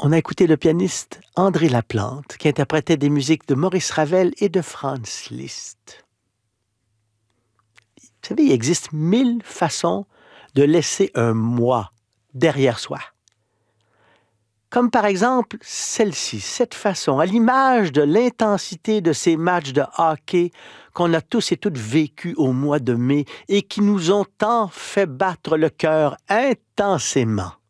On a écouté le pianiste André Laplante qui interprétait des musiques de Maurice Ravel et de Franz Liszt. Vous savez, il existe 1000 façons de laisser un moi derrière soi. Comme par exemple celle-ci, cette façon, à l'image de l'intensité de ces matchs de hockey qu'on a tous et toutes vécus au mois de mai et qui nous ont tant fait battre le cœur intensément.